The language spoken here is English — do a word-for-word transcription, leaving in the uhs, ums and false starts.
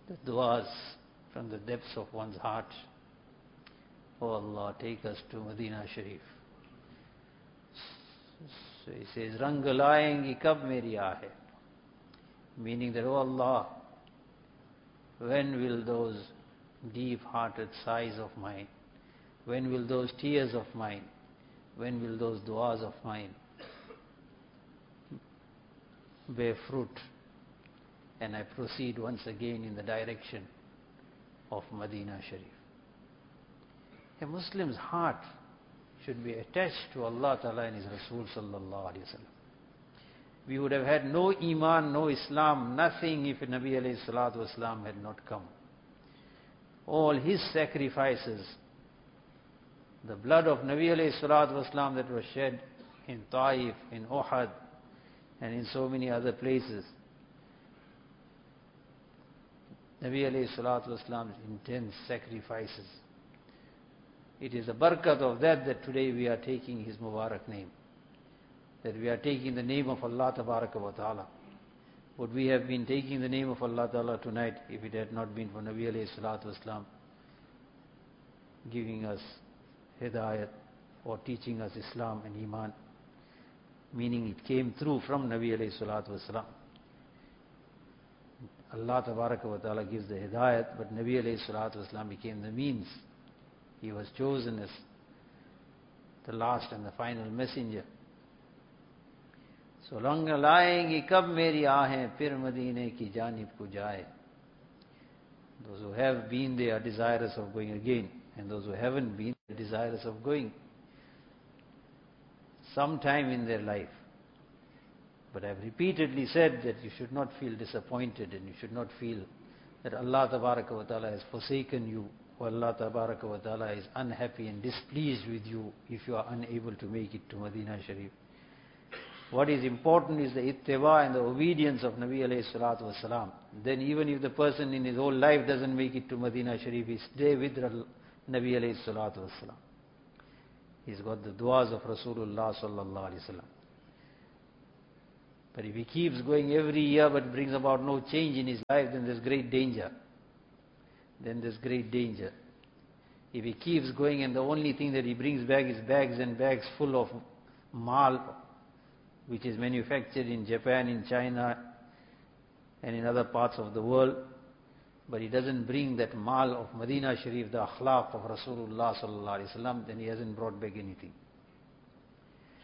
the du'as from the depths of one's heart. Oh Allah, take us to Medina Sharif. So he says, Rang layengi kab meri aahe? Meaning that, oh Allah, when will those deep-hearted sighs of mine, when will those tears of mine, when will those du'as of mine bear fruit, and I proceed once again in the direction of Medina Sharif? A Muslim's heart should be attached to Allah Ta'ala and His Rasul Sallallahu Alaihi Wasallam. We would have had no Iman, no Islam, nothing if Nabi Alayhi Salatu Wasalam had not come. All his sacrifices, the blood of Nabi Alayhi Salatu Wasalam that was shed in Taif, in Uhud, and in so many other places. Nabi Alayhi Salatu Wasalam's intense sacrifices. It is the barakat of that that today we are taking his Mubarak name. That we are taking the name of Allah Tabaraka wa Ta'ala. Would we have been taking the name of Allah Ta'ala tonight if it had not been for Nabi Alayhi Salatu Wasalam giving us Hidayat or teaching us Islam and Iman? Meaning it came through from Nabi Alayhi Salatu Wasalam. Allah Tabaraka wa Ta'ala gives the Hidayat, but Nabi Alayhi Salatu Wasalam became the means. He was chosen as the last and the final messenger. So rang layengi kab meri aahein fir Madine ki janib ko jaye. Those who have been there are desirous of going again, and those who haven't been are desirous of going sometime in their life. But I've repeatedly said that you should not feel disappointed, and you should not feel that Allah Tabaraka wa Ta'ala has forsaken you, or Allah Tabaraka wa Ta'ala is unhappy and displeased with you if you are unable to make it to Medina Sharif. What is important is the ittiba and the obedience of Nabi alayhi salatu wasalam. Then even if the person in his whole life doesn't make it to Medina Sharif, he stay with Nabi alayhi salatu wasalam. He's got the du'as of Rasulullah sallallahu alayhi wasallam. But if he keeps going every year but brings about no change in his life, then there's great danger. Then there's great danger. If he keeps going and the only thing that he brings back is bags and bags full of mal, which is manufactured in Japan, in China, and in other parts of the world, but he doesn't bring that mal of Medina Sharif, the akhlaq of Rasulullah sallallahu alaihi wasallam, then he hasn't brought back anything.